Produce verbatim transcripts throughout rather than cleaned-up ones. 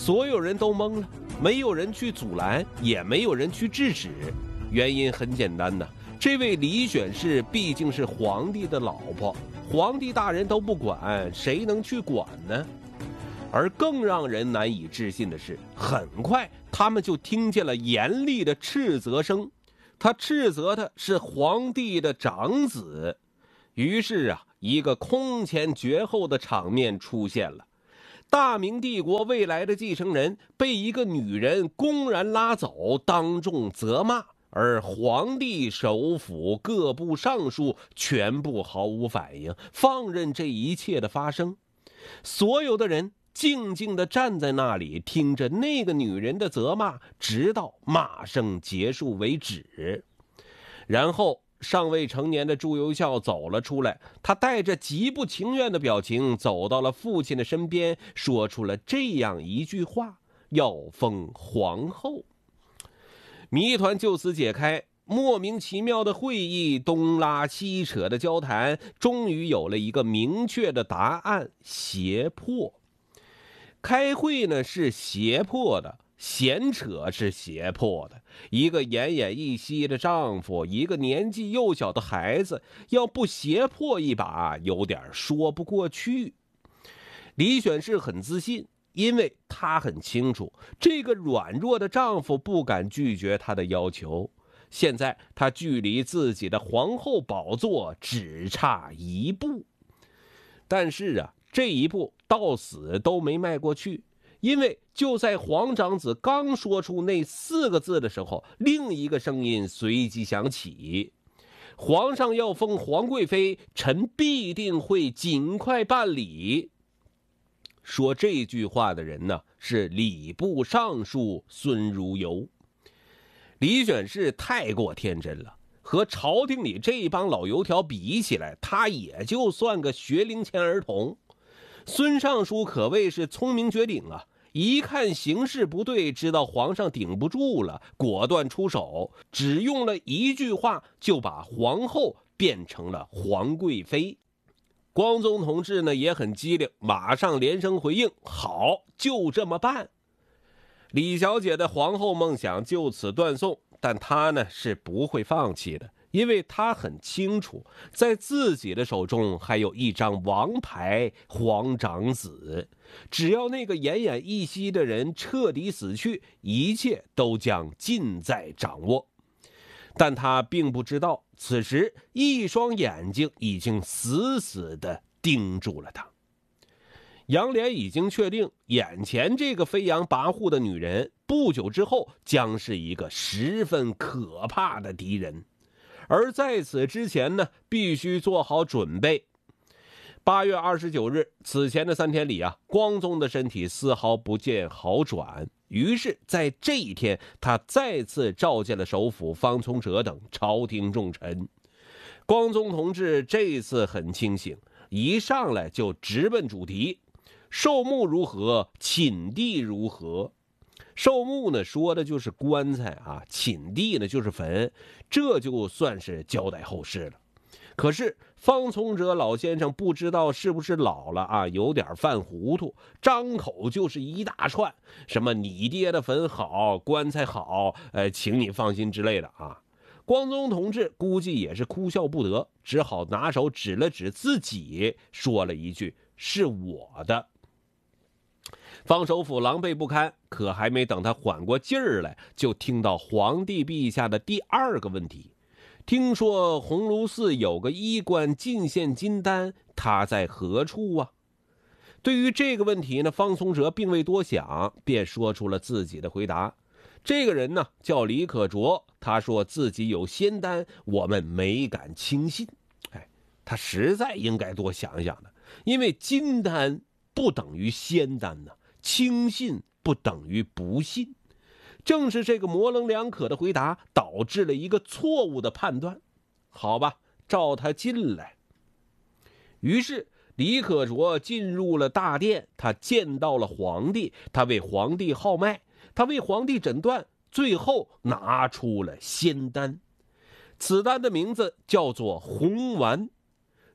所有人都懵了，没有人去阻拦，也没有人去制止。原因很简单呐，这位李选侍毕竟是皇帝的老婆，皇帝大人都不管，谁能去管呢？而更让人难以置信的是，很快他们就听见了严厉的斥责声。他斥责的是皇帝的长子。于是啊，一个空前绝后的场面出现了。大明帝国未来的继承人被一个女人公然拉走，当众责骂，而皇帝、首辅、各部尚书全部毫无反应，放任这一切的发生。所有的人静静地站在那里，听着那个女人的责骂，直到骂声结束为止。然后尚未成年的朱由校走了出来，他带着极不情愿的表情走到了父亲的身边，说出了这样一句话：要封皇后。谜团就此解开，莫名其妙的会议，东拉西扯的交谈，终于有了一个明确的答案：胁迫。开会呢是胁迫的，闲扯是胁迫的。一个奄奄一息的丈夫，一个年纪幼小的孩子，要不胁迫一把，有点说不过去。李选侍很自信，因为他很清楚，这个软弱的丈夫不敢拒绝他的要求。现在他距离自己的皇后宝座只差一步，但是啊，这一步到死都没迈过去。因为就在皇长子刚说出那四个字的时候，另一个声音随即响起：皇上要封皇贵妃，臣必定会尽快办理。说这句话的人呢，是礼部尚书孙如游。李选侍太过天真了，和朝廷里这帮老油条比起来，他也就算个学龄前儿童。孙尚书可谓是聪明绝顶啊，一看形势不对，知道皇上顶不住了，果断出手，只用了一句话就把皇后变成了皇贵妃。光宗同志呢也很机灵，马上连声回应：好，就这么办。李小姐的皇后梦想就此断送，但她呢是不会放弃的，因为她很清楚，在自己的手中还有一张王牌皇长子，只要那个奄奄一息的人彻底死去，一切都将尽在掌握。但他并不知道，此时一双眼睛已经死死地盯住了他。杨涟已经确定，眼前这个飞扬跋扈的女人不久之后将是一个十分可怕的敌人，而在此之前呢，必须做好准备。八月二十九日，此前的三天里啊，光宗的身体丝毫不见好转，于是在这一天，他再次召见了首辅方从哲等朝廷重臣。光宗同志这次很清醒，一上来就直奔主题：寿墓如何，寝地如何。寿墓呢说的就是棺材啊，寝地呢就是坟，这就算是交代后事了。可是方从哲老先生不知道是不是老了啊，有点犯糊涂，张口就是一大串，什么你爹的坟好，棺材好，呃，请你放心之类的啊。光宗同志估计也是哭笑不得，只好拿手指了指自己，说了一句：是我的。方首辅狼狈不堪，可还没等他缓过劲儿来，就听到皇帝陛下的第二个问题：听说鸿胪寺有个医官进献金丹，他在何处啊？对于这个问题呢，方从哲并未多想，便说出了自己的回答。这个人呢叫李可灼，他说自己有仙丹，我们没敢轻信。哎，他实在应该多想想的，因为金丹不等于仙丹呢，轻信不等于不信。正是这个模棱两可的回答，导致了一个错误的判断。好吧，召他进来。于是李可灼进入了大殿，他见到了皇帝，他为皇帝号脉，他为皇帝诊断，最后拿出了仙丹。此丹的名字叫做红丸。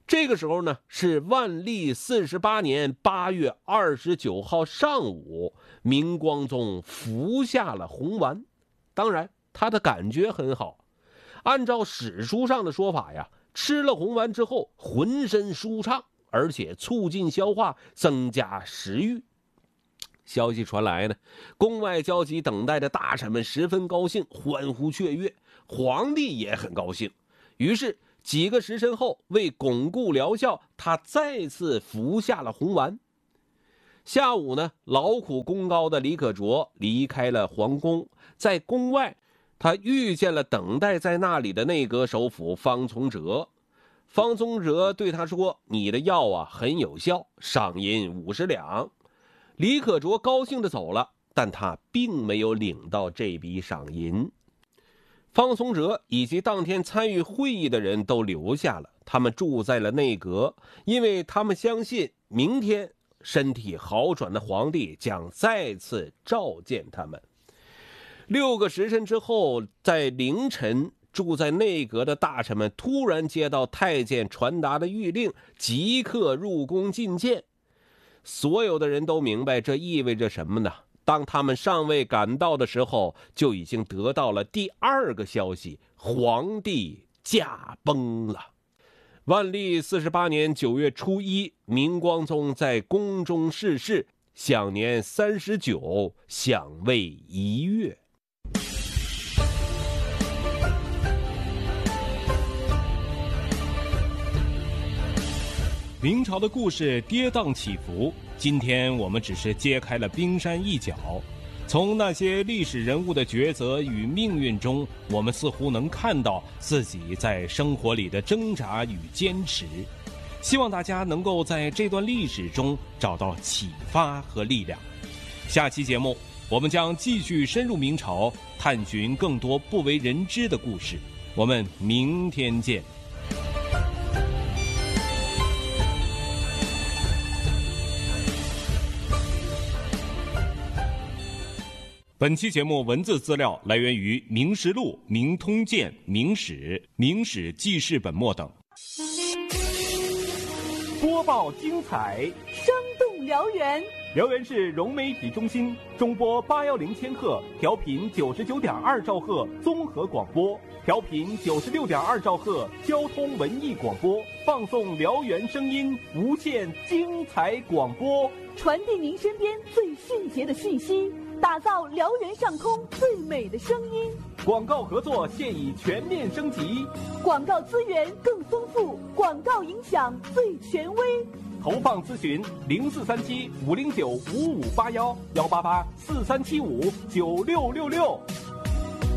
这个时候呢，是万历四十八年八月二十九号上午，明光宗服下了红丸。当然，他的感觉很好。按照史书上的说法呀，吃了红丸之后，浑身舒畅，而且促进消化，增加食欲。消息传来呢，宫外焦急等待的大臣们十分高兴，欢呼雀跃。皇帝也很高兴，于是几个时辰后，为巩固疗效，他再次服下了红丸。下午呢，劳苦功高的李可灼离开了皇宫，在宫外，他遇见了等待在那里的内阁首辅方从哲。方从哲对他说：“你的药啊很有效，赏银五十两。”李可灼高兴地走了，但他并没有领到这笔赏银。方从哲以及当天参与会议的人都留下了，他们住在了内阁，因为他们相信明天身体好转的皇帝将再次召见他们。六个时辰之后，在凌晨，住在内阁的大臣们突然接到太监传达的谕令，即刻入宫觐见。所有的人都明白这意味着什么呢？当他们尚未赶到的时候，就已经得到了第二个消息：皇帝驾崩了。万历四十八年九月初一，明光宗在宫中逝世，享年三十九，享位一月。 明朝的故事跌宕起伏，今天我们只是揭开了冰山一角。从那些历史人物的抉择与命运中，我们似乎能看到自己在生活里的挣扎与坚持。希望大家能够在这段历史中找到启发和力量。下期节目，我们将继续深入明朝，探寻更多不为人知的故事。我们明天见。本期节目文字资料来源于《明实录》《明通鉴》《明史》《明史记事本末等。 播报精彩， 生动辽源。 辽源市融媒体中心中波八幺零千赫，调频九十九点二兆赫综合广播，调频九十六点二兆赫交通文艺广播，放送辽源声音，无限精彩广播， 传递您身边最迅捷的讯息，打造辽源上空最美的声音。 广告合作现已全面升级， 广告资源更丰富，广告影响最权威。 投放咨询零四三七五零九五五八幺幺八八四三七五九六六六。